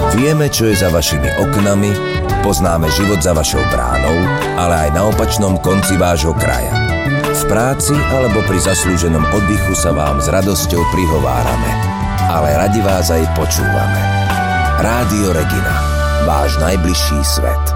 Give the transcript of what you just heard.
Vieme, čo je za vašimi oknami, poznáme život za vašou bránou, ale aj na opačnom konci vášho kraja. V práci alebo pri zaslúženom oddychu sa vám s radosťou prihovárame, ale radi vás aj počúvame. Rádio Regina, váš najbližší svet.